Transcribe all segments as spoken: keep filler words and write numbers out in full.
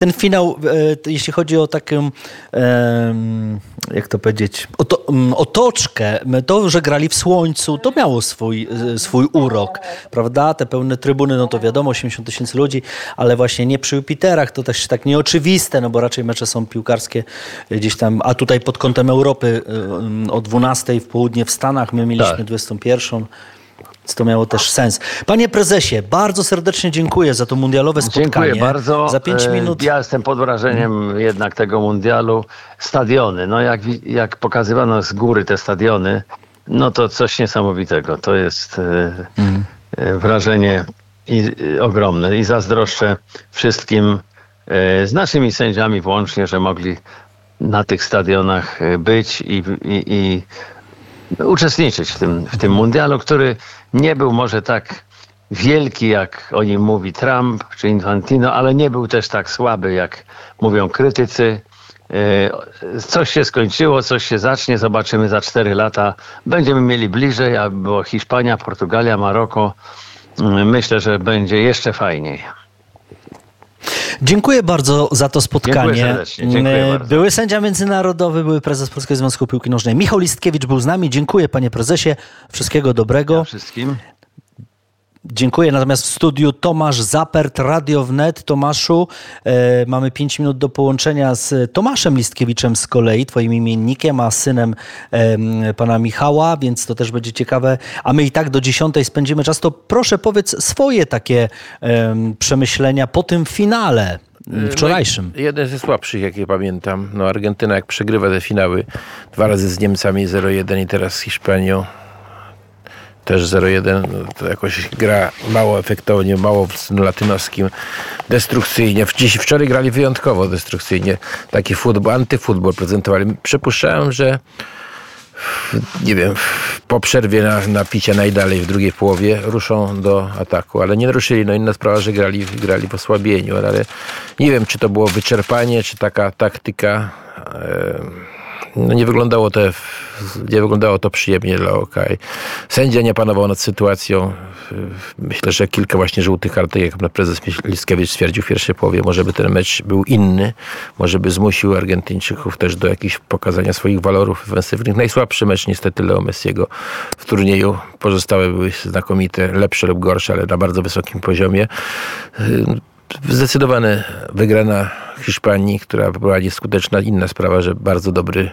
Ten finał, jeśli chodzi o taką, jak to powiedzieć, oto, otoczkę, to, że grali w słońcu, to miało swój, swój urok, prawda? Te pełne trybuny, no to wiadomo, osiemdziesiąt tysięcy ludzi, ale właśnie nie przy Jupiterach, to też tak nieoczywiste, no bo raczej mecze są piłkarskie gdzieś tam, a tutaj pod kątem Europy o dwunastej w południe w Stanach, my mieliśmy tak. dwudziestą pierwszą. Więc to miało też sens. Panie prezesie, bardzo serdecznie dziękuję za to mundialowe spotkanie. Dziękuję bardzo. Za pięć minut. Ja jestem pod wrażeniem hmm. jednak tego mundialu. Stadiony, no jak, jak pokazywano z góry te stadiony, no to coś niesamowitego. To jest hmm. wrażenie i, ogromne i zazdroszczę wszystkim z naszymi sędziami włącznie, że mogli na tych stadionach być i, i, i uczestniczyć w tym, w tym mundialu, który nie był może tak wielki, jak o nim mówi Trump czy Infantino, ale nie był też tak słaby, jak mówią krytycy. Coś się skończyło, coś się zacznie, zobaczymy za cztery lata. Będziemy mieli bliżej, a było Hiszpania, Portugalia, Maroko. Myślę, że będzie jeszcze fajniej. Dziękuję bardzo za to spotkanie. Dziękuję serdecznie. Dziękuję bardzo. Były sędzia międzynarodowy, były prezes Polskiego Związku Piłki Nożnej Michał Listkiewicz był z nami. Dziękuję, panie prezesie. Wszystkiego dobrego. Ja wszystkim. Dziękuję. Natomiast w studiu Tomasz Zapert, Radio Wnet. Tomaszu, e, mamy pięć minut do połączenia z Tomaszem Listkiewiczem z kolei, twoim imiennikiem, a synem e, pana Michała, więc to też będzie ciekawe. A my i tak do dziesiątej spędzimy czas. To proszę powiedz swoje takie e, przemyślenia po tym finale wczorajszym. No jeden ze słabszych, jakie pamiętam. No Argentyna jak przegrywa te finały dwa razy z Niemcami zero jeden i teraz z Hiszpanią też zero jeden, to jakoś gra mało efektownie, mało w stylu latynoskim, destrukcyjnie. Dziś, wczoraj grali wyjątkowo destrukcyjnie. Taki futbol, antyfutbol prezentowali. Przypuszczałem, że nie wiem, po przerwie na, na picie najdalej w drugiej połowie ruszą do ataku, ale nie ruszyli. No inna sprawa, że grali, grali w osłabieniu, ale nie wiem, czy to było wyczerpanie, czy taka taktyka. No nie wyglądało to, nie wyglądało to przyjemnie dla oka. Sędzia nie panował nad sytuacją. Myślę, że kilka właśnie żółtych kartek, jak prezes Listkiewicz stwierdził w pierwszej połowie, może by ten mecz był inny, może by zmusił Argentyńczyków też do jakichś pokazania swoich walorów ofensywnych. Najsłabszy mecz niestety Leo Messiego w turnieju. Pozostałe były znakomite, lepsze lub gorsze, ale na bardzo wysokim poziomie. Zdecydowana wygrana Hiszpanii, która była nieskuteczna. Inna sprawa, że bardzo dobry,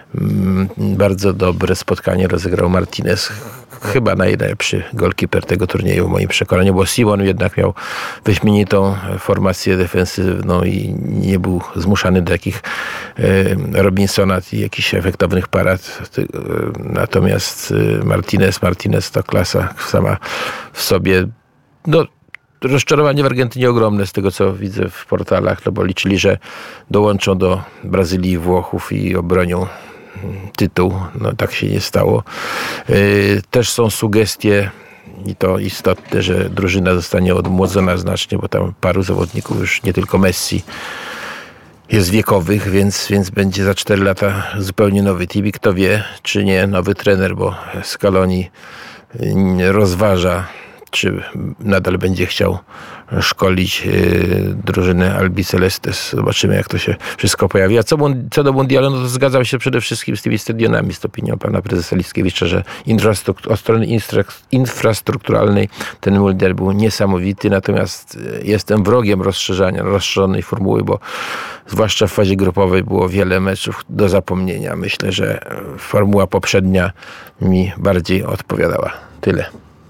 bardzo dobre spotkanie rozegrał Martinez. Chyba najlepszy golkiper tego turnieju w moim przekonaniu, bo Simon jednak miał wyśmienitą formację defensywną i nie był zmuszany do jakich Robinsona i jakichś efektownych parad. Natomiast Martinez, Martinez to klasa sama w sobie. No, rozczarowanie w Argentynie ogromne z tego, co widzę w portalach, no bo liczyli, że dołączą do Brazylii i Włochów i obronią tytuł. No tak się nie stało. Yy, też są sugestie, i to istotne, że drużyna zostanie odmłodzona znacznie, bo tam paru zawodników, już nie tylko Messi, jest wiekowych, więc, więc będzie za cztery lata zupełnie nowy team. I kto wie, czy nie nowy trener, bo Scaloni rozważa, czy nadal będzie chciał szkolić yy, drużynę Albicelestes. Zobaczymy, jak to się wszystko pojawi. A co, co do mundialu, no to zgadzam się przede wszystkim z tymi stadionami, z opinią pana prezesa Listkiewicza, że infrastruktur- od strony infrastrukturalnej ten mundial był niesamowity, natomiast jestem wrogiem rozszerzania, rozszerzonej formuły, bo zwłaszcza w fazie grupowej było wiele meczów do zapomnienia. Myślę, że formuła poprzednia mi bardziej odpowiadała. Tyle.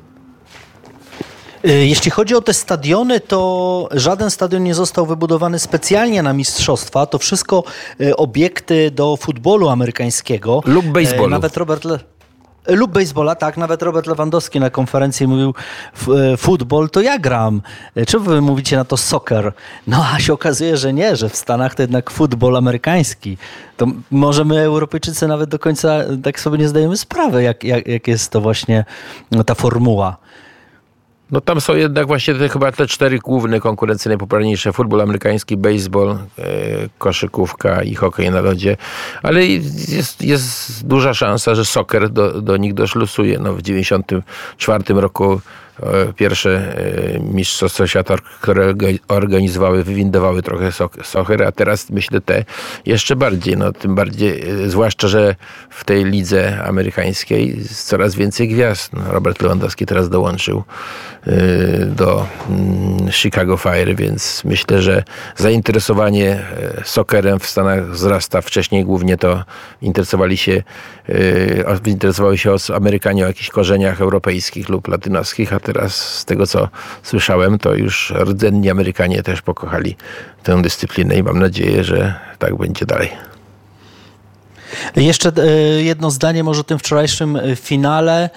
Jeśli chodzi o te stadiony, to żaden stadion nie został wybudowany specjalnie na mistrzostwa. To wszystko obiekty do futbolu amerykańskiego. Lub baseballu. Nawet Robert Le... Lub baseballa, tak. Nawet Robert Lewandowski na konferencji mówił futbol, to ja gram. Czemu wy mówicie na to soccer? No a się okazuje, że nie, że w Stanach to jednak futbol amerykański. To może my Europejczycy nawet do końca tak sobie nie zdajemy sprawy, jak, jak, jak jest to właśnie ta formuła. No tam są jednak właśnie te, chyba te cztery główne konkurencje najpopularniejsze. Futbol amerykański, baseball, e, koszykówka i hokej na lodzie. Ale jest, jest duża szansa, że soccer do, do nich doszlusuje. No, w dziewięćdziesiątym czwartym roku pierwsze mistrzostwa świata, które organizowały, wywindowały trochę soccer, a teraz myślę te jeszcze bardziej, no tym bardziej, zwłaszcza, że w tej lidze amerykańskiej jest coraz więcej gwiazd. No, Robert Lewandowski teraz dołączył do Chicago Fire, więc myślę, że zainteresowanie soccerem w Stanach wzrasta. Wcześniej głównie to interesowali się, interesowały się Amerykanie o jakichś korzeniach europejskich lub latynoskich, a teraz z tego, co słyszałem, to już rdzenni Amerykanie też pokochali tę dyscyplinę i mam nadzieję, że tak będzie dalej. Jeszcze jedno zdanie może o tym wczorajszym finale.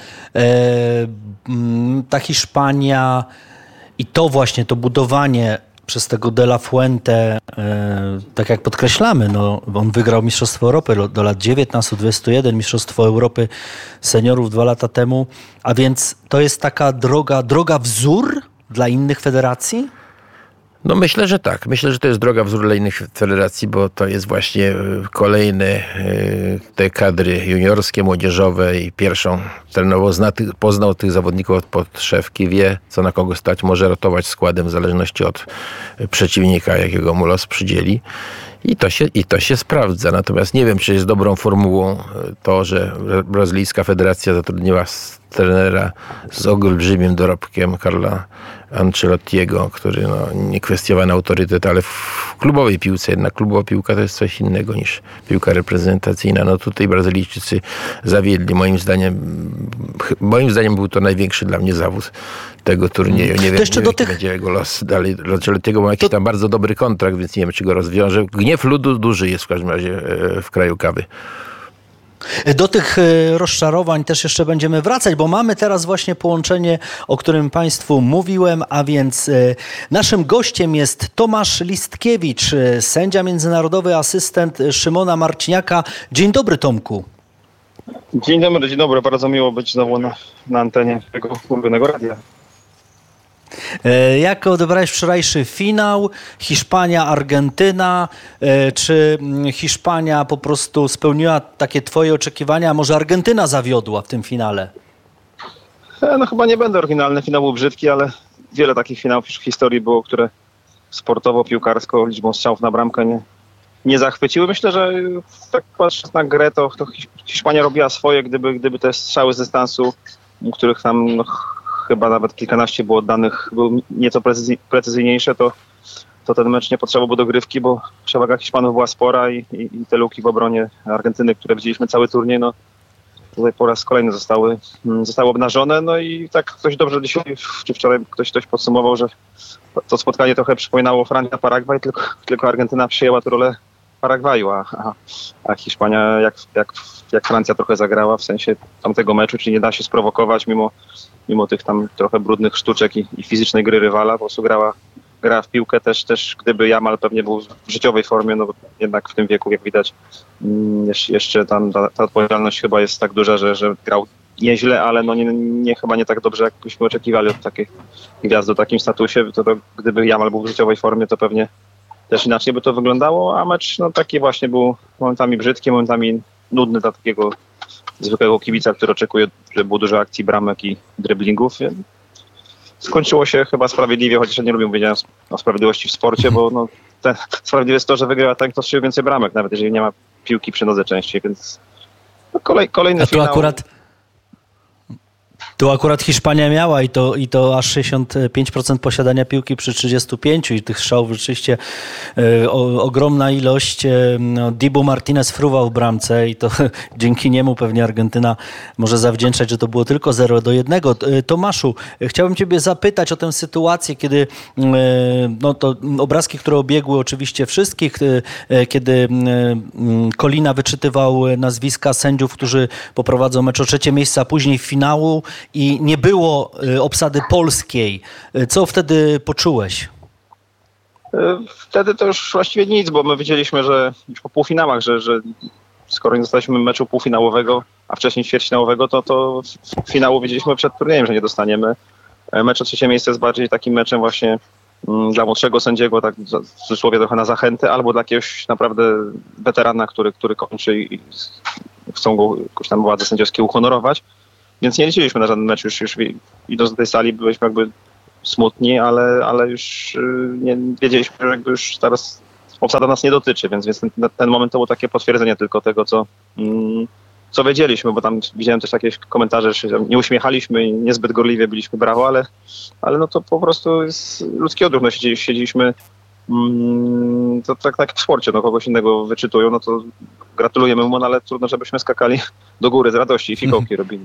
Ta Hiszpania i to właśnie, to budowanie przez tego De La Fuente, tak jak podkreślamy, no, on wygrał Mistrzostwo Europy do lat dziewiętnastu dwudziestu jeden, Mistrzostwo Europy seniorów dwa lata temu, a więc to jest taka droga, droga wzór dla innych federacji? No myślę, że tak. Myślę, że to jest droga wzór dla innych federacji, bo to jest właśnie kolejne te kadry juniorskie, młodzieżowe i pierwszą trenowo zna, poznał tych zawodników od podszewki, wie co na kogo stać, może rotować składem w zależności od przeciwnika, jakiego mu los przydzieli. I to, się, I to się sprawdza. Natomiast nie wiem, czy jest dobrą formułą to, że brazylijska federacja zatrudniła trenera z olbrzymim dorobkiem Carla Ancelottiego, który no, niekwestionowany autorytet, ale w klubowej piłce, jednak klubowa piłka to jest coś innego niż piłka reprezentacyjna. No tutaj Brazylijczycy zawiedli. Moim zdaniem, moim zdaniem był to największy dla mnie zawód tego turnieju. Nie wiem, nie wiem, tych... będzie jego los dalej. Ancelottiego ma jakiś to... tam bardzo dobry kontrakt, więc nie wiem, czy go rozwiąże. Gniew ludu duży jest w każdym razie w kraju kawy. Do tych rozczarowań też jeszcze będziemy wracać, bo mamy teraz właśnie połączenie, o którym Państwu mówiłem, a więc naszym gościem jest Tomasz Listkiewicz, sędzia międzynarodowy, asystent Szymona Marciniaka. Dzień dobry, Tomku. Dzień dobry, dzień dobry. Bardzo miło być znowu na, na antenie tego ulubionego radia. Jak odebrałeś wczorajszy finał? Hiszpania, Argentyna? Czy Hiszpania po prostu spełniła takie twoje oczekiwania, a może Argentyna zawiodła w tym finale? No chyba nie będę oryginalny, finał był brzydki, ale wiele takich finałów już w historii było, które sportowo, piłkarsko, liczbą strzałów na bramkę nie, nie zachwyciły. Myślę, że tak patrząc na grę, to, to Hiszpania robiła swoje, gdyby, gdyby te strzały z dystansu, których tam no, chyba nawet kilkanaście było oddanych, były nieco precyzyjniejsze, to, to ten mecz nie potrzebował dogrywki, bo przewaga Hiszpanów była spora i, i, i te luki w obronie Argentyny, które widzieliśmy cały turniej, no tutaj po raz kolejny zostały, zostały obnażone. No i tak ktoś dobrze dzisiaj, czy wczoraj ktoś, ktoś podsumował, że to spotkanie trochę przypominało Francja-Paragwaj, tylko, tylko Argentyna przyjęła tę rolę Paragwaju, a, a, a Hiszpania jak, jak, jak Francja trochę zagrała w sensie tamtego meczu, czyli nie da się sprowokować mimo, mimo tych tam trochę brudnych sztuczek i, i fizycznej gry rywala, po prostu grała, grała w piłkę też, też gdyby Jamal pewnie był w życiowej formie, no bo jednak w tym wieku, jak widać, jeszcze tam ta, ta odpowiedzialność chyba jest tak duża, że, że grał nieźle, ale no nie, nie, chyba nie tak dobrze, jak byśmy oczekiwali od takiej gwiazdy o takim statusie, to, to gdyby Jamal był w życiowej formie, to pewnie też inaczej by to wyglądało, a mecz no, taki właśnie był momentami brzydki, momentami nudny dla takiego zwykłego kibica, który oczekuje, że było dużo akcji, bramek i driblingów. Skończyło się chyba sprawiedliwie, chociaż ja nie lubię mówienia o sprawiedliwości w sporcie, bo no, te, sprawiedliwe jest to, że wygrywa ten, kto strzelił więcej bramek, nawet jeżeli nie ma piłki przy nodze częściej, więc no, kolej, kolejny a tu finał. Akurat... Tu akurat Hiszpania miała i to, i to aż sześćdziesiąt pięć procent posiadania piłki przy trzydziestu pięciu i tych strzałów rzeczywiście e, o, ogromna ilość. E, no, Dibu Martinez fruwał w bramce i to dzięki niemu pewnie Argentyna może zawdzięczać, że to było tylko zero do jednego. E, Tomaszu, chciałbym ciebie zapytać o tę sytuację, kiedy e, no to obrazki, które obiegły oczywiście wszystkich, e, kiedy e, Kolina wyczytywał nazwiska sędziów, którzy poprowadzą mecz o trzecie miejsce, a później w finału i nie było obsady polskiej. Co wtedy poczułeś? Wtedy to już właściwie nic, bo my wiedzieliśmy, że już po półfinałach, że, że skoro nie dostaliśmy meczu półfinałowego, a wcześniej ćwierćfinałowego, to, to finału wiedzieliśmy przed turniejem, że nie dostaniemy. Mecz o trzecie miejsce jest bardziej takim meczem właśnie dla młodszego sędziego, tak w cudzysłowie trochę na zachętę, albo dla jakiegoś naprawdę weterana, który, który kończy i chcą go jakoś tam władze sędziowskie uhonorować. więc nie liczyliśmy na żaden mecz. Już, już idąc do tej sali byliśmy jakby smutni, ale, ale już nie wiedzieliśmy, że jakby już teraz obsada nas nie dotyczy, więc, więc ten, ten moment to było takie potwierdzenie tylko tego, co, mm, co wiedzieliśmy, bo tam widziałem też jakieś komentarze, że nie uśmiechaliśmy i niezbyt gorliwie byliśmy brawo, ale, ale no to po prostu jest ludzki odruch. No, siedzi, siedzieliśmy mm, to tak, tak w sporcie, no kogoś innego wyczytują, no to gratulujemy mu, no, ale trudno, żebyśmy skakali do góry z radości i fikołki robili.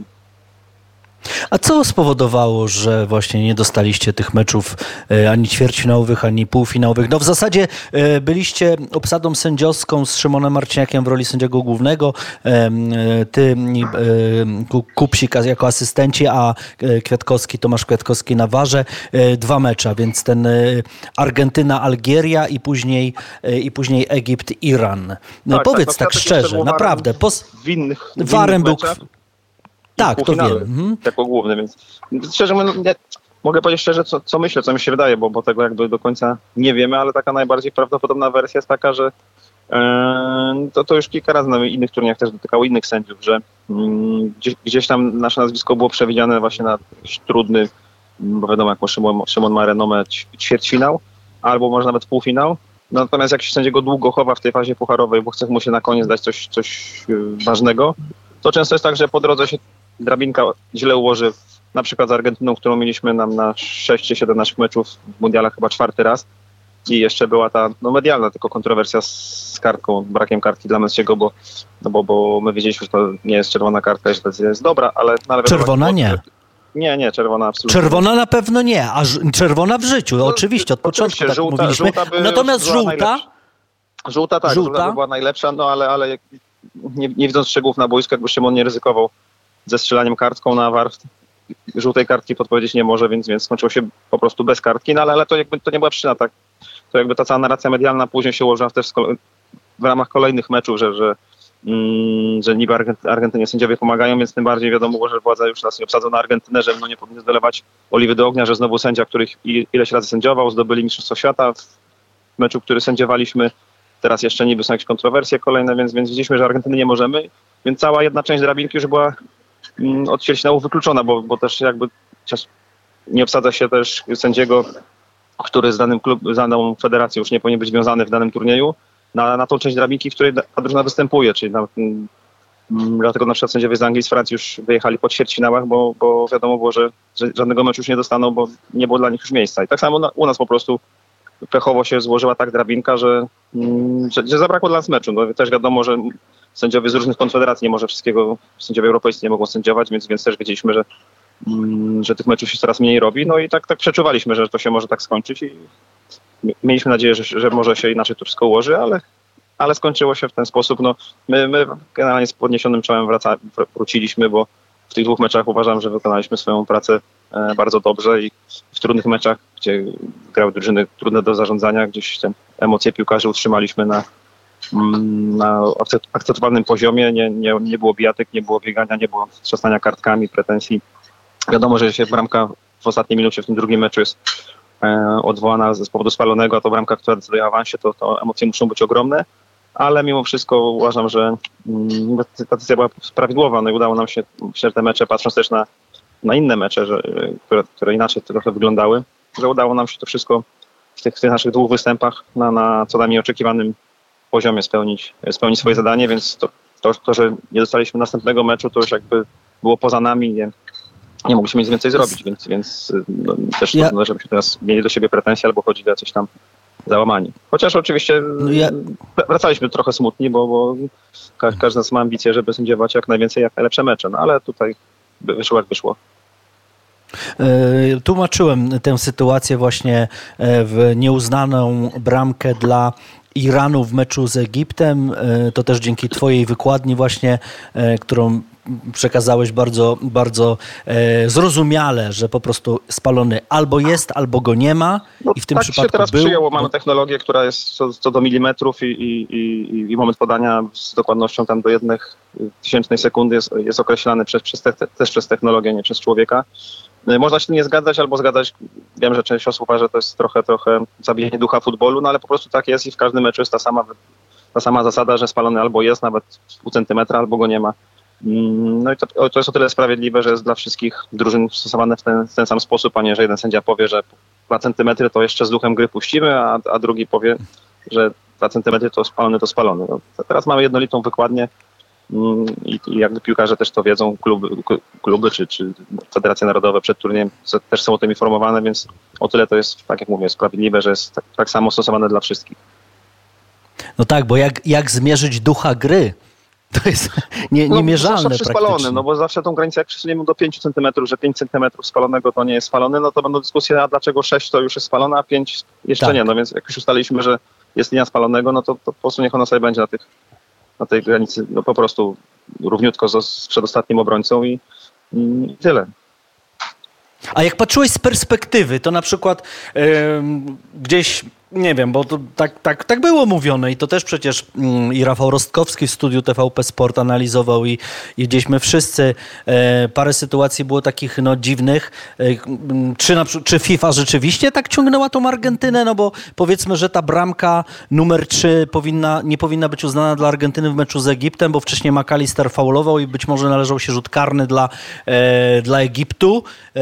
A co spowodowało, że właśnie nie dostaliście tych meczów e, ani ćwierćfinałowych, ani półfinałowych? No w zasadzie e, byliście obsadą sędziowską z Szymonem Marciniakiem w roli sędziego głównego, e, ty e, Kupsik jako asystenci, a Kwiatkowski, Tomasz Kwiatkowski na warze. E, dwa mecze, więc ten e, Argentyna, Algieria i później, e, i później Egipt, Iran. No, tak, powiedz tak, tak szczerze, naprawdę. Pos... W innych, w warem innych był... meczach. Tak, to wiem. Mhm. Jako główny, więc szczerze mówiąc, nie, mogę powiedzieć szczerze, co, co myślę, co mi się wydaje, bo, bo tego jakby do końca nie wiemy, ale taka najbardziej prawdopodobna wersja jest taka, że e, to, to już kilka razy na innych turniejach też dotykało innych sędziów, że mm, gdzieś, gdzieś tam nasze nazwisko było przewidziane właśnie na jakiś trudny, bo wiadomo, jak Szymon, Szymon ma renomę, ćwierćfinał, albo może nawet półfinał. Natomiast jak się sędziego długo chowa w tej fazie pucharowej, bo chce mu się na koniec dać coś, coś ważnego, to często jest tak, że po drodze się drabinka źle ułoży, na przykład z Argentyną, którą mieliśmy nam na sześć czy siedem naszych meczów w mundialach chyba czwarty raz i jeszcze była ta no, medialna tylko kontrowersja z kartką, brakiem kartki dla Messiego, bo, no, bo, bo my wiedzieliśmy, że to nie jest czerwona kartka, że to jest dobra, ale... No, ale czerwona nie. Nie, nie, czerwona absolutnie. Czerwona na pewno nie, a ż- czerwona w życiu, no, oczywiście, od początku tak żółta, mówiliśmy. Żółta by Natomiast żółta... Najlepsza. Żółta tak, żółta, żółta by była najlepsza, no ale, ale nie, nie widząc szczegółów na boisku, jakby Szymon nie ryzykował ze strzelaniem kartką na war, żółtej kartki podpowiedzieć nie może, więc, więc skończyło się po prostu bez kartki, no ale, ale to jakby to nie była przyczyna, tak. To jakby ta cała narracja medialna później się ułożyła też w ramach kolejnych meczów, że, że, mm, że niby Argentynie sędziowie pomagają, więc tym bardziej wiadomo było, że władza już nas nie obsadzą na Argentynę, że no nie powinien dolewać oliwy do ognia, że znowu sędzia, który ileś razy sędziował, zdobyli Mistrzostwo Świata w meczu, który sędziowaliśmy. Teraz jeszcze niby są jakieś kontrowersje kolejne, więc, więc widzieliśmy, że Argentyny nie możemy, więc cała jedna część drabinki już była mm, od ćwierćfinału wykluczona, bo, bo też jakby nie obsadza się też sędziego, który z danym klub, z daną federacją już nie powinien być związany w danym turnieju, na, na tą część drabinki, w której ta drużyna występuje, czyli na, mm, dlatego na przykład sędziowie z Anglii, z Francji już wyjechali po ćwierćfinałach, bo, bo wiadomo było, że, że żadnego meczu już nie dostaną, bo nie było dla nich już miejsca. I tak samo na, u nas po prostu pechowo się złożyła tak drabinka, że, że, że zabrakło dla nas meczu. No, też wiadomo, że sędziowie z różnych konfederacji nie może wszystkiego, sędziowie europejscy nie mogą sędziować, więc, więc też wiedzieliśmy, że, że tych meczów się coraz mniej robi. No i tak, tak przeczuwaliśmy, że to się może tak skończyć i mieliśmy nadzieję, że, że może się inaczej to wszystko ułoży, ale, ale skończyło się w ten sposób. No, my, my generalnie z podniesionym czołem wraca, wróciliśmy, bo w tych dwóch meczach uważam, że wykonaliśmy swoją pracę bardzo dobrze i w trudnych meczach, gdzie grały drużyny trudne do zarządzania, gdzieś te emocje piłkarzy utrzymaliśmy na, na akceptowalnym poziomie, nie, nie, nie było bijatyk, nie było biegania, nie było trzasania kartkami, pretensji. Wiadomo, że się bramka w ostatniej minucie w tym drugim meczu jest e, odwołana z powodu spalonego, a to bramka, która decyduje o awansie, to, to emocje muszą być ogromne, ale mimo wszystko uważam, że mm, ta decyzja była prawidłowa, no i udało nam się, myślę, że te mecze, patrząc też na na inne mecze, że, które, które inaczej trochę wyglądały, że udało nam się to wszystko w tych, w tych naszych dwóch występach na, na co najmniej oczekiwanym poziomie spełnić, spełnić swoje zadanie, więc to, to, to, że nie dostaliśmy następnego meczu, to już jakby było poza nami, nie, nie mogliśmy nic więcej zrobić, więc, więc no, też ja... trudno, żebyśmy teraz mieli do siebie pretensje albo chodzili jacyś tam załamani. Chociaż oczywiście no ja... wracaliśmy trochę smutni, bo, bo każdy z nas ma ambicje, żeby sędziować jak najwięcej, jak najlepsze mecze, no ale tutaj wyszło jak wyszło. Tłumaczyłem tę sytuację właśnie w nieuznaną bramkę dla Iranu w meczu z Egiptem. To też dzięki twojej wykładni właśnie, którą przekazałeś bardzo, bardzo zrozumiale, że po prostu spalony albo jest, albo go nie ma. No, i w tym tak przypadku się teraz był, przyjęło. Mamy bo... technologię, która jest co, co do milimetrów i, i, i, i moment podania z dokładnością tam do jednych tysięcznej sekundy jest, jest określany przez, przez te, też przez technologię, nie przez człowieka. Można się nie zgadzać albo zgadzać. Wiem, że część osób uważa, że to jest trochę, trochę zabijanie ducha futbolu, no ale po prostu tak jest i w każdym meczu jest ta sama, ta sama zasada, że spalony albo jest, nawet pół centymetra, albo go nie ma. No i to, to jest o tyle sprawiedliwe, że jest dla wszystkich drużyn stosowane w ten, w ten sam sposób, a nie, że jeden sędzia powie, że dwa centymetry to jeszcze z duchem gry puścimy, a, a drugi powie, że dwa centymetry to spalony, to spalony. No, teraz mamy jednolitą wykładnię i, i jakby piłkarze też to wiedzą, kluby, kluby czy, czy federacje narodowe przed turniejem też są o tym informowane, więc o tyle to jest, tak jak mówię, sprawiedliwe, że jest tak, tak samo stosowane dla wszystkich. No tak, bo jak, jak zmierzyć ducha gry? To jest nie, niemierzalne no, zawsze przy spalonym, no bo zawsze tą granicę, jak przesuniemy do pięć centymetrów, że pięć centymetrów spalonego to nie jest spalony, no to będą dyskusje, a dlaczego sześć to już jest spalone, a pięć jeszcze tak. nie. No więc jak już ustaliliśmy, że jest linia spalonego, no to, to po prostu niech ona sobie będzie na, tych, na tej granicy, no po prostu równiutko z, z przedostatnim obrońcą i, i tyle. A jak patrzyłeś z perspektywy, to na przykład yy, gdzieś, nie wiem, bo to tak, tak, tak było mówione i to też przecież yy, i Rafał Rostkowski w studiu T V P Sport analizował i, i gdzieś my wszyscy, yy, parę sytuacji było takich no, dziwnych. Yy, czy, na, czy FIFA rzeczywiście tak ciągnęła tą Argentynę? No bo powiedzmy, że ta bramka numer trzy powinna, nie powinna być uznana dla Argentyny w meczu z Egiptem, bo wcześniej McAllister faulował i być może należał się rzut karny dla, yy, dla Egiptu. Yy,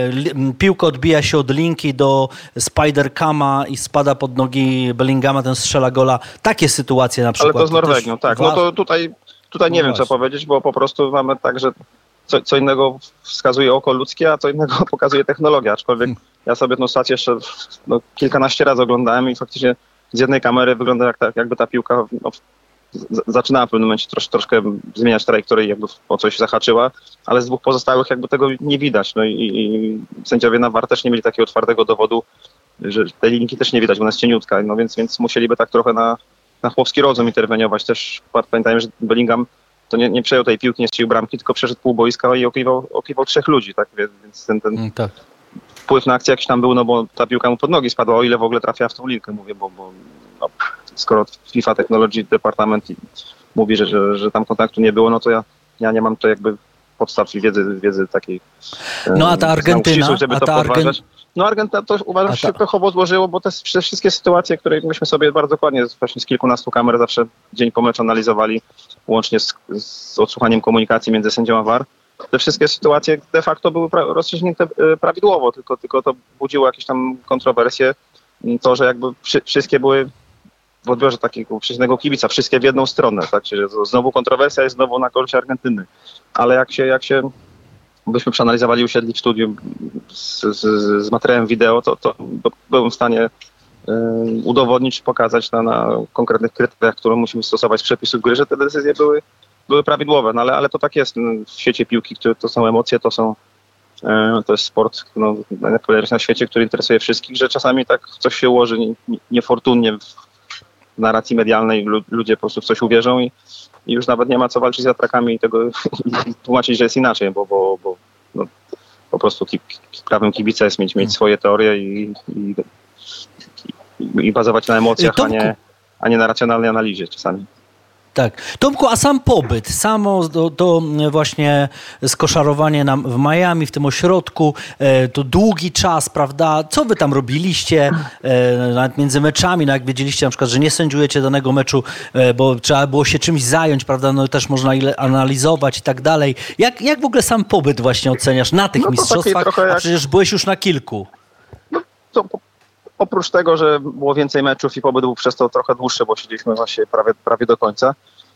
Piłka odbija się od linki do Spider-Cama i spada pod nogi Bellingama, ten strzela gola. Takie sytuacje na przykład. Ale to z Norwegią, tak. No to tutaj, tutaj no nie właśnie. wiem, co powiedzieć, bo po prostu mamy tak, że co, co innego wskazuje oko ludzkie, a co innego pokazuje technologia. Aczkolwiek hmm. ja sobie tę stację jeszcze no, kilkanaście razy oglądałem i faktycznie z jednej kamery wygląda jak ta, jakby ta piłka no, zaczynała w pewnym momencie trosz, troszkę zmieniać trajektorię, jakby o coś zahaczyła, ale z dwóch pozostałych jakby tego nie widać. No i, i sędziowie na V A R też nie mieli takiego twardego dowodu, że tej linki też nie widać, bo ona jest cieniutka, no więc, więc musieliby tak trochę na, na chłopski rozum interweniować. Też pamiętajmy, że Bellingham to nie, nie przejął tej piłki, nie strzelił bramki, tylko przeszedł pół boiska i okiwał, okiwał trzech ludzi, tak? Więc ten, ten mm, tak. wpływ na akcję jakiś tam był, no bo ta piłka mu pod nogi spadła, o ile w ogóle trafiała w tą linkę, mówię, bo, bo no, skoro FIFA Technology Department mówi, że, że, że tam kontaktu nie było, no to ja, ja nie mam to jakby podstaw i wiedzy, wiedzy takiej. No a ta Argentyna, ścisłych, żeby a to ta Argentyna. No Argentyna to uważam, że się pechowo złożyło, bo te wszystkie sytuacje, które myśmy sobie bardzo dokładnie właśnie z kilkunastu kamer zawsze dzień po meczu analizowali, łącznie z, z odsłuchaniem komunikacji między sędzią a V A R, te wszystkie sytuacje de facto były pra- rozstrzygnięte prawidłowo, tylko, tylko to budziło jakieś tam kontrowersje. To, że jakby przy, wszystkie były w odbiorze takiego przeciwnego kibica, wszystkie w jedną stronę, tak? Czyli znowu kontrowersja jest znowu na korzyść Argentyny. Ale jak się, jak się byśmy przeanalizowali, usiedli w studiu z, z, z materiałem wideo, to, to byłem w stanie y, udowodnić, pokazać na, na konkretnych kryteriach, które musimy stosować z przepisów gry, że te decyzje były, były prawidłowe. No ale, ale to tak jest w świecie piłki, które to są emocje, to są y, to jest sport no, na świecie, który interesuje wszystkich, że czasami tak coś się ułoży niefortunnie w narracji medialnej, ludzie po prostu w coś uwierzą i, i już nawet nie ma co walczyć z atrakami i tego i tłumaczyć, że jest inaczej, bo, bo, bo no, po prostu ki, ki, prawem kibica jest mieć, mieć swoje teorie i, i, i, i bazować na emocjach, a nie, a nie na racjonalnej analizie czasami. Tak. Tomku, a sam pobyt, samo to, to właśnie skoszarowanie nam w Miami, w tym ośrodku, to długi czas, prawda? Co wy tam robiliście nawet między meczami, no jak wiedzieliście na przykład, że nie sędziujecie danego meczu, bo trzeba było się czymś zająć, prawda? No też można ile analizować i tak dalej. Jak, jak w ogóle sam pobyt właśnie oceniasz na tych no mistrzostwach, jak... a przecież byłeś już na kilku? No to po... Oprócz tego, że było więcej meczów i pobyt był przez to trochę dłuższy, bo siedzieliśmy właśnie prawie, prawie do końca,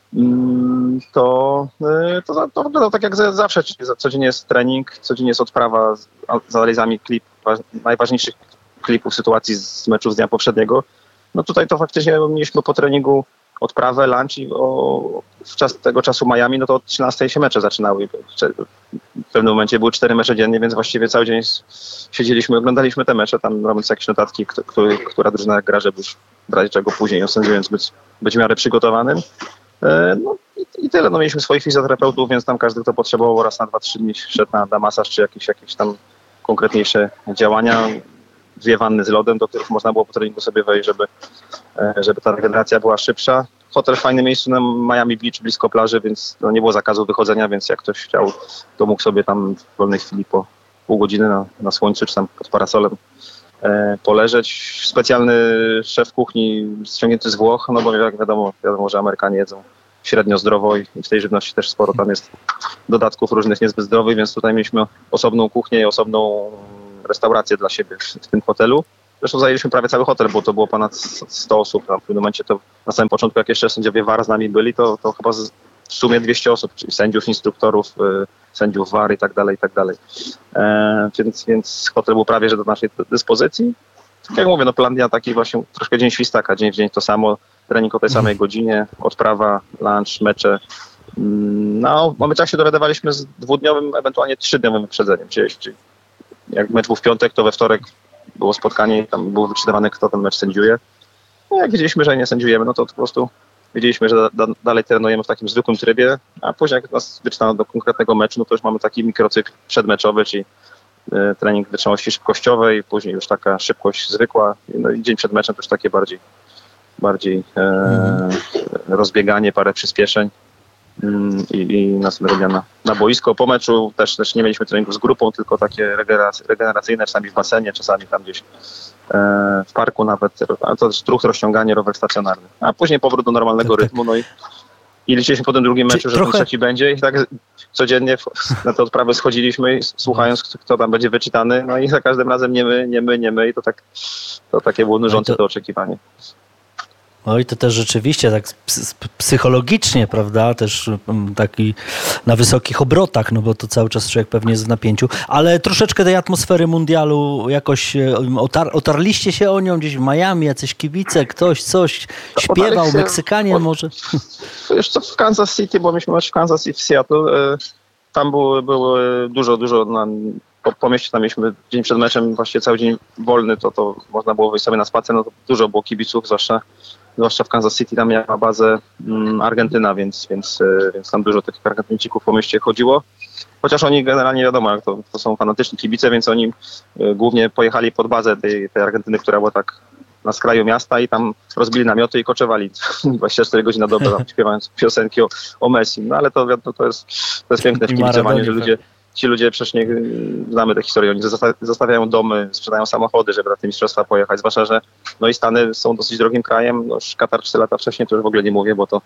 to, to, to wyglądało tak jak zawsze, czyli codziennie jest trening, codziennie jest odprawa z, z analizami klip, najważniejszych klipów sytuacji z meczów z dnia poprzedniego. No tutaj to faktycznie mieliśmy po treningu odprawę, lunch i o, w czas tego czasu Miami, no to od trzynastej się mecze zaczynały. W pewnym momencie były cztery mecze dziennie, więc właściwie cały dzień siedzieliśmy, oglądaliśmy te mecze, tam robiąc jakieś notatki, który, która drużyna gra, żeby już w razie czego później osądzając być, być w miarę przygotowanym. No i, i tyle. No, mieliśmy swoich fizjoterapeutów, więc tam każdy, kto potrzebował raz na dwa trzy dni szedł na, na masaż czy jakieś, jakieś tam konkretniejsze działania. Dwie wanny z lodem, do których można było po treningu sobie wejść, żeby, żeby ta regeneracja była szybsza. Hotel w fajnym miejscu na Miami Beach, blisko plaży, więc no, nie było zakazu wychodzenia, więc jak ktoś chciał, to mógł sobie tam w wolnej chwili po pół godziny na, na słońcu czy tam pod parasolem e, poleżeć. Specjalny szef kuchni ściągnięty z Włoch, no bo jak wiadomo, wiadomo, że Amerykanie jedzą średnio zdrowo i w tej żywności też sporo tam jest dodatków różnych niezbyt zdrowych, więc tutaj mieliśmy osobną kuchnię i osobną restaurację dla siebie w tym hotelu. Zresztą zajęliśmy prawie cały hotel, bo to było ponad sto osób. Na pewnym momencie to na samym początku, jak jeszcze sędziowie V A R z nami byli, to, to chyba w sumie dwieście osób, czyli sędziów, instruktorów, sędziów V A R i tak dalej, i tak dalej. E, więc, więc hotel był prawie że do naszej dyspozycji. Tak jak mówię, no plan dnia taki właśnie troszkę dzień świstaka, dzień w dzień to samo, trening o tej samej godzinie, odprawa, lunch, mecze. No, o meczach się dowiadywaliśmy z dwudniowym, ewentualnie trzydniowym wyprzedzeniem. Czyli jak mecz był w piątek, to we wtorek było spotkanie i tam było wyczytywane, kto ten mecz sędziuje. No, jak wiedzieliśmy, że nie sędziujemy, no to po prostu wiedzieliśmy, że da, dalej trenujemy w takim zwykłym trybie, a później jak nas wyczytano do konkretnego meczu, no to już mamy taki mikrocykl przedmeczowy, czyli y, trening wytrzymałości szybkościowej, później już taka szybkość zwykła, no i dzień przed meczem też takie bardziej, bardziej e, mm. rozbieganie, parę przyspieszeń. I, i następnego dnia na, na boisko. Po meczu też, też nie mieliśmy treningów z grupą, tylko takie regeneracyjne, czasami w basenie, czasami tam gdzieś e, w parku nawet, ale to też ruch, rozciąganie, rower stacjonarny. A później powrót do normalnego rytmu, no i, i liczyliśmy po tym drugim meczu, że trochę... ten trzeci będzie i tak codziennie na te odprawy schodziliśmy, słuchając, kto tam będzie wyczytany, no i za każdym razem nie my, nie my, nie my i to tak to takie było nużące to... to oczekiwanie. Oj, to też rzeczywiście tak psychologicznie, prawda, też taki na wysokich obrotach, no bo to cały czas człowiek pewnie jest w napięciu, ale troszeczkę tej atmosfery mundialu jakoś otar, otarliście się o nią gdzieś w Miami, jacyś kibice, ktoś coś śpiewał, Meksykanie może? Wiesz co, w Kansas City, bo mieliśmy mecz w Kansas City w Seattle, tam było, było dużo, dużo na, po, po mieście, tam mieliśmy dzień przed meczem, właściwie cały dzień wolny, to, to można było wyjść sobie na spacer, no to dużo było kibiców, zwłaszcza Zwłaszcza w Kansas City, tam miała bazę mm, Argentyna, więc, więc, więc tam dużo tych Argentyńczyków po mieście chodziło. Chociaż oni generalnie wiadomo, to, to są fanatyczni kibice, więc oni y, głównie pojechali pod bazę tej, tej Argentyny, która była tak na skraju miasta i tam rozbili namioty i koczowali dwadzieścia cztery godziny na dobę, tam, śpiewając piosenki o, o Messi. No ale to, to, to, jest, to jest piękne w kibicowaniu, że ludzie, ci ludzie przecież nie znamy te historie, oni zostawiają domy, sprzedają samochody, żeby na te mistrzostwa pojechać, zwłaszcza, że no i Stany są dosyć drogim krajem, no już Katar cztery lata wcześniej to już w ogóle nie mówię, bo to,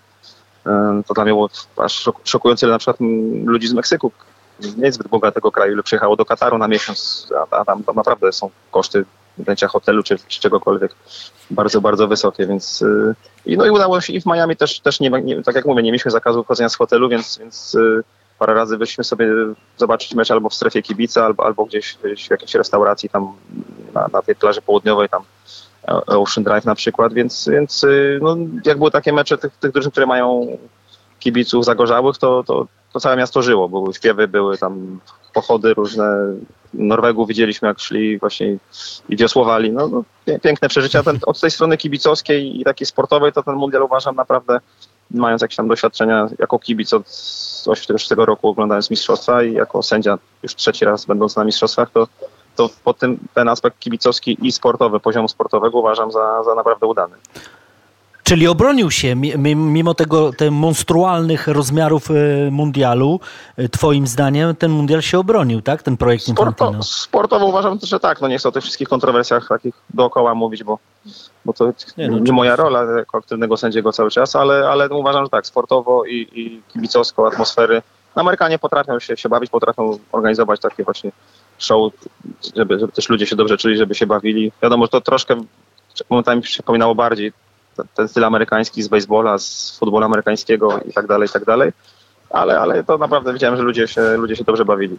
to dla mnie było aż szokujące, ile na przykład ludzi z Meksyku, nie zbyt bogatego kraju, ile przyjechało do Kataru na miesiąc, a, a tam, tam naprawdę są koszty wynajęcia hotelu czy, czy czegokolwiek bardzo, bardzo wysokie, więc i no i udało się i w Miami też, też nie, nie, tak jak mówię, nie mieliśmy zakazu wchodzenia z hotelu, więc, więc parę razy wyszliśmy sobie zobaczyć mecz albo w strefie kibica, albo, albo gdzieś, gdzieś w jakiejś restauracji tam na, na tej plaży południowej, tam Ocean Drive na przykład, więc, więc no, jak były takie mecze tych, tych drużyn, które mają kibiców zagorzałych, to, to, to całe miasto żyło. Były śpiewy, były tam pochody różne. Norwegów widzieliśmy, jak szli właśnie i wiosłowali. No, no, piękne przeżycia. Ten, od tej strony kibicowskiej i takiej sportowej to ten mundial uważam naprawdę, mając jakieś tam doświadczenia jako kibic od osiemdziesiątego szóstego roku oglądając mistrzostwa i jako sędzia już trzeci raz będąc na mistrzostwach, to, to po tym ten aspekt kibicowski i sportowy, poziomu sportowego uważam za, za naprawdę udany. Czyli obronił się, mimo tego tych monstrualnych rozmiarów mundialu, twoim zdaniem ten mundial się obronił, tak? Ten projekt Infantino. Sporto, sportowo uważam, że tak. No nie chcę o tych wszystkich kontrowersjach takich dookoła mówić, bo, bo to nie, no, nie moja rola jako aktywnego sędziego cały czas, ale, ale uważam, że tak, sportowo i, i kibicowsko, atmosfery. Amerykanie potrafią się, się bawić, potrafią organizować takie właśnie show, żeby, żeby też ludzie się dobrze czuli, żeby się bawili. Wiadomo, że to troszkę momentami przypominało bardziej ten styl amerykański z baseballa, z futbolu amerykańskiego i tak dalej, i tak dalej. Ale, ale to naprawdę widziałem, że ludzie się, ludzie się dobrze bawili.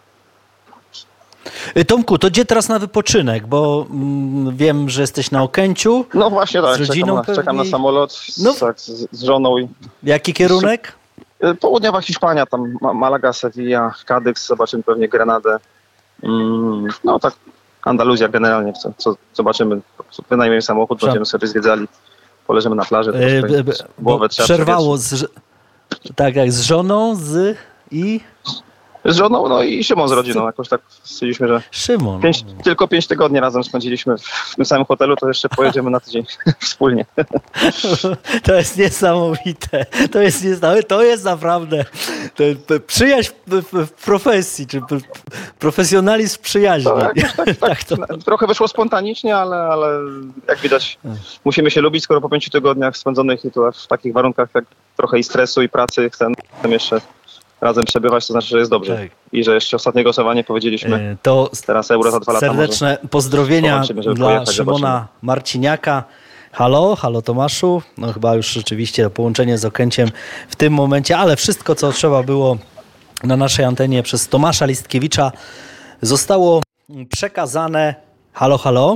Tomku, to gdzie teraz na wypoczynek? Bo mm, wiem, że jesteś na Okęciu. No właśnie tak, z rodziną czekam, na, czekam na samolot z, no. tak, z, z żoną. I jaki kierunek? Południowa Hiszpania, tam Malaga, Sevilla, Kadyks, zobaczymy pewnie Grenadę. Mm, no tak, Andaluzja generalnie, co, co zobaczymy. Wynajmiemy samochód, Co? będziemy sobie zwiedzali, poleżymy na plaży. Yy, głowę trzeba przerwało, z, tak jak z żoną, z i... Z żoną, no i Szymon z rodziną. Jakoś tak stwierdziliśmy, że Szymon. Pięć, tylko pięć tygodni razem spędziliśmy w tym samym hotelu, to jeszcze pojedziemy na tydzień wspólnie. To jest niesamowite. To jest, niesamowite. To jest naprawdę to przyjaźń w profesji, czy profesjonalizm w przyjaźni. To jakoś tak, tak, tak to... Trochę wyszło spontanicznie, ale, ale jak widać musimy się lubić, skoro po pięciu tygodniach spędzonych i to w takich warunkach jak trochę i stresu, i pracy, chcę jeszcze razem przebywać, to znaczy, że jest dobrze. Tak. I że jeszcze ostatnie głosowanie powiedzieliśmy, to teraz Euro za dwa lata serdeczne pozdrowienia dla pojechać, Szymona zobaczymy. Marciniaka. Halo, halo Tomaszu. No chyba już rzeczywiście połączenie z Okęciem w tym momencie, ale wszystko, co trzeba było na naszej antenie przez Tomasza Listkiewicza zostało przekazane. Halo, halo.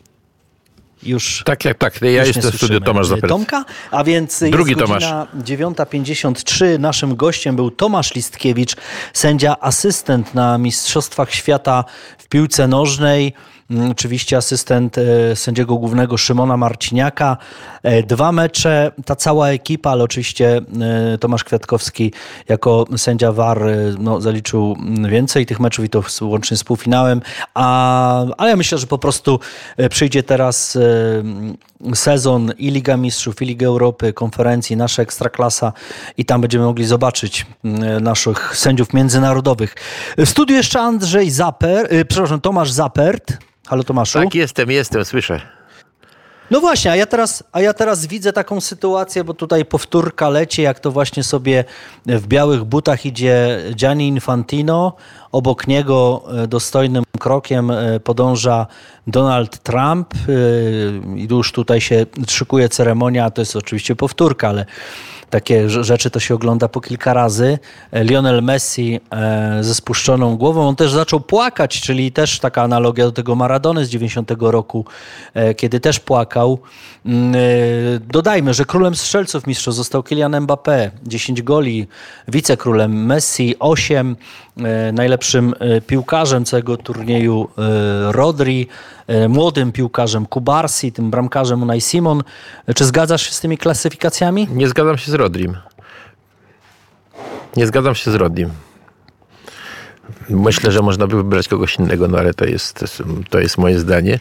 Już tak, jak, tak. Ja jestem w studiu, Tomasz Zapert. Tomka, a więc Drugi jest godzina dziewiąta pięćdziesiąt trzy. Naszym gościem był Tomasz Listkiewicz, sędzia asystent na Mistrzostwach Świata w piłce nożnej. Oczywiście asystent sędziego głównego Szymona Marciniaka. Dwa mecze, ta cała ekipa, ale oczywiście Tomasz Kwiatkowski jako sędzia V A R no, zaliczył więcej tych meczów i to łącznie z półfinałem. A, ale ja myślę, że po prostu przyjdzie teraz sezon i Liga Mistrzów, i Liga Europy, konferencji, nasza Ekstraklasa i tam będziemy mogli zobaczyć naszych sędziów międzynarodowych. W studiu jeszcze Andrzej Zaper, przepraszam, Tomasz Zapert. Halo Tomaszu. Tak, jestem, jestem, słyszę. No właśnie, a ja teraz, a ja teraz widzę taką sytuację, bo tutaj powtórka leci, jak to właśnie sobie w białych butach idzie Gianni Infantino, obok niego dostojnym krokiem podąża Donald Trump i już tutaj się szykuje ceremonia, to jest oczywiście powtórka, ale takie rzeczy to się ogląda po kilka razy. Lionel Messi ze spuszczoną głową. On też zaczął płakać, czyli też taka analogia do tego Maradony z dziewięćdziesiątego roku, kiedy też płakał. Dodajmy, że królem strzelców mistrzostw został Kylian Mbappé. dziesięć goli, wicekrólem Messi, osiem. Najlepszym piłkarzem całego turnieju Rodri, młodym piłkarzem Kubarsi, tym bramkarzem Unai Simon. Czy zgadzasz się z tymi klasyfikacjami? Nie zgadzam się z Rodrim. Nie zgadzam się z Rodrim. Myślę, że można by wybrać kogoś innego, no ale to jest, to jest moje zdanie.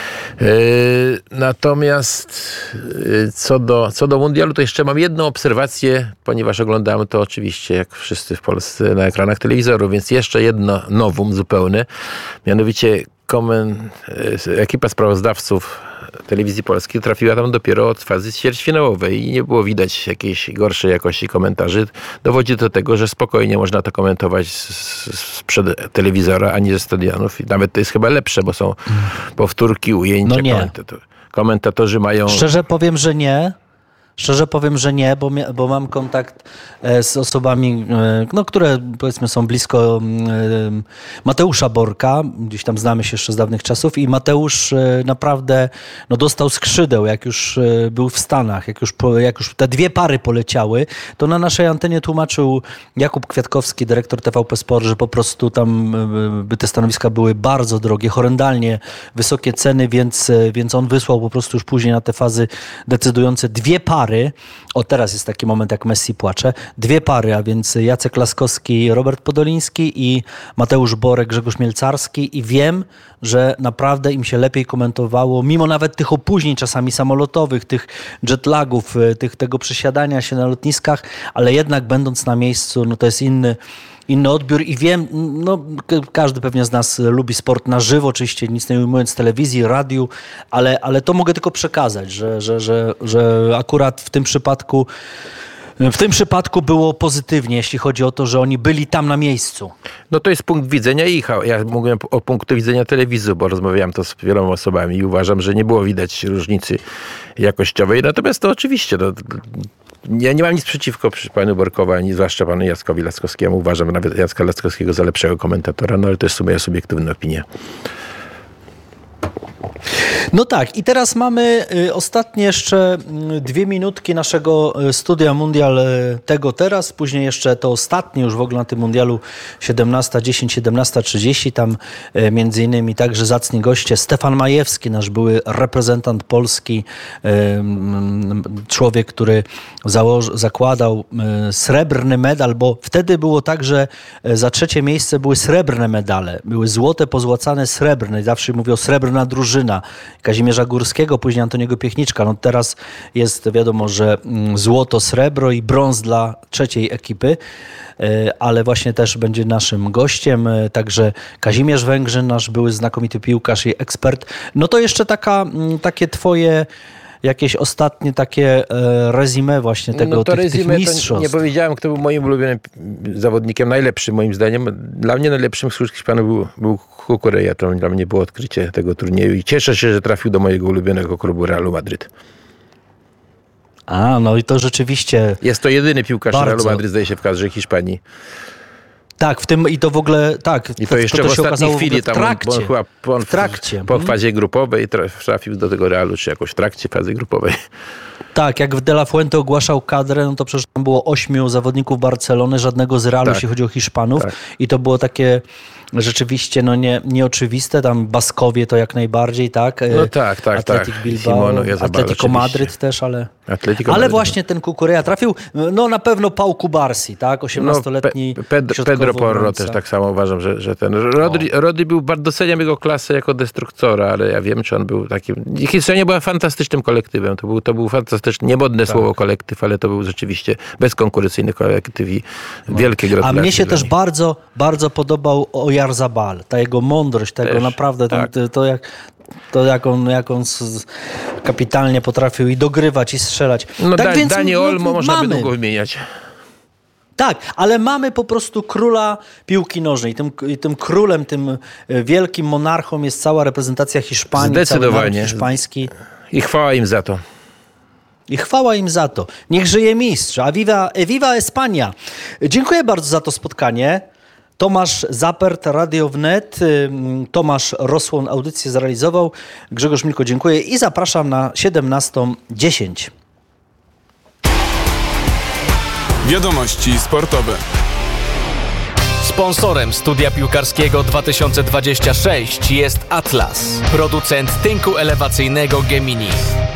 Yy, natomiast yy, co do, co do mundialu, to jeszcze mam jedną obserwację, ponieważ oglądamy to oczywiście, jak wszyscy w Polsce, na ekranach telewizorów, więc jeszcze jedno nowum zupełne. Mianowicie komen, yy, ekipa sprawozdawców Telewizji Polskiej trafiła tam dopiero od fazy ćwierćfinałowej i nie było widać jakiejś gorszej jakości komentarzy. Dowodzi do tego, że spokojnie można to komentować sprzed telewizora, a nie ze stadionów. I nawet to jest chyba lepsze, bo są powtórki, ujęcia. No nie. Komentator, komentatorzy mają... Szczerze powiem, że nie. Szczerze powiem, że nie, bo, bo mam kontakt z osobami, no, które powiedzmy są blisko Mateusza Borka, gdzieś tam znamy się jeszcze z dawnych czasów i Mateusz naprawdę no, dostał skrzydeł, jak już był w Stanach, jak już, jak już te dwie pary poleciały, to na naszej antenie tłumaczył Jakub Kwiatkowski, dyrektor T V P Sport, że po prostu tam by te stanowiska były bardzo drogie, horrendalnie wysokie ceny, więc, więc on wysłał po prostu już później na te fazy decydujące dwie pary. O, teraz jest taki moment, jak Messi płacze. Dwie pary, a więc Jacek Laskowski, Robert Podoliński i Mateusz Borek, Grzegorz Mielcarski i wiem, że naprawdę im się lepiej komentowało, mimo nawet tych opóźnień czasami samolotowych, tych jetlagów, tych, tego przesiadania się na lotniskach, ale jednak będąc na miejscu, no to jest inny inny odbiór i wiem, no każdy pewnie z nas lubi sport na żywo, oczywiście nic nie ujmując telewizji, radiu, ale, ale to mogę tylko przekazać, że, że, że, że akurat w tym przypadku w tym przypadku było pozytywnie, jeśli chodzi o to, że oni byli tam na miejscu. No to jest punkt widzenia ich. Ja mówię o punktu widzenia telewizji, bo rozmawiałem to z wieloma osobami i uważam, że nie było widać różnicy jakościowej. Natomiast to oczywiście... No, ja nie mam nic przeciwko panu Borkowi, ani zwłaszcza panu Jackowi Laskowskiemu. Uważam nawet Jacka Laskowskiego za lepszego komentatora, no ale to jest moja subiektywna opinia. No tak, i teraz mamy ostatnie jeszcze dwie minutki naszego studia Mundial tego teraz, później jeszcze to ostatnie już w ogóle na tym Mundialu siedemnasta dziesięć, siedemnasta trzydzieści, tam między innymi także zacni goście Stefan Majewski, nasz były reprezentant Polski, człowiek, który założy, zakładał srebrny medal, bo wtedy było tak, że za trzecie miejsce były srebrne medale, były złote, pozłacane, srebrne, zawsze mówią srebrna drużyna Kazimierza Górskiego, później Antoniego Piechniczka. No teraz jest wiadomo, że złoto, srebro i brąz dla trzeciej ekipy, ale właśnie też będzie naszym gościem, także Kazimierz Węgrzyn, nasz były znakomity piłkarz i ekspert. No to jeszcze taka, takie twoje jakieś ostatnie takie e, resume właśnie tego, no to tych, tych mistrzostw. Nie powiedziałem, kto był moim ulubionym zawodnikiem, najlepszym moim zdaniem. Dla mnie najlepszym wśród Hiszpanów był, był Cucurella. To dla mnie było odkrycie tego turnieju i cieszę się, że trafił do mojego ulubionego klubu Realu Madryt. A, no i to rzeczywiście... Jest to jedyny piłkarz bardzo. Realu Madryt, zdaje się, w kadrze Hiszpanii. Tak, w tym i to w ogóle, tak. I to jeszcze to, to w ostatniej chwili, w tam trakcie, on, chyba po, w trakcie. po fazie grupowej trafił do tego Realu, czy jakoś w trakcie fazy grupowej. Tak, jak w De La Fuente ogłaszał kadrę, no to przecież tam było ośmiu zawodników Barcelony, żadnego z Realu, tak. jeśli chodzi o Hiszpanów. Tak. I to było takie rzeczywiście no nie, nieoczywiste. Tam Baskowie to jak najbardziej, tak? No tak, tak, Atletic tak. Bilbao, Simonu, Jezabal, Atletico oczywiście. Madryt też, ale... Atletico ale Madryt. właśnie ten Cucurella trafił, no na pewno Pau Cubarsí, tak? osiemnastoletni no, Pe- Pe- Pedro Porro obrońca. też tak samo uważam, że, że ten Rodri, Rodri był, bardzo doceniam jego klasę jako destruktora, ale ja wiem, czy on był takim... Hiszpania była fantastycznym kolektywem. To był, to był fantastyczny, niemodne tak. słowo kolektyw, ale to był rzeczywiście bezkonkurencyjny kolektyw i no. wielkie gratulacje. A mnie się też nich. bardzo, bardzo podobał Oyarzabal. Ta jego mądrość, tego też, naprawdę, tak. to, to jak... To jak on, jak on z, kapitalnie potrafił i dogrywać, i strzelać. No tak da, więc Dani no, Olmo można mamy. by długo wymieniać. Tak, ale mamy po prostu króla piłki nożnej. Tym, tym królem, tym wielkim monarchą jest cała reprezentacja Hiszpanii. Zdecydowanie. Cały hiszpański. I chwała im za to. I chwała im za to. Niech żyje mistrz. A viva, viva España. Dziękuję bardzo za to spotkanie. Tomasz Zapert, Radio Wnet, Tomasz Rosłon audycję zrealizował. Grzegorz Milko, dziękuję i zapraszam na siedemnastą dziesięć. Wiadomości sportowe. Sponsorem Studia Piłkarskiego dwa tysiące dwudziestego szóstego jest Atlas, producent tynku elewacyjnego Gemini.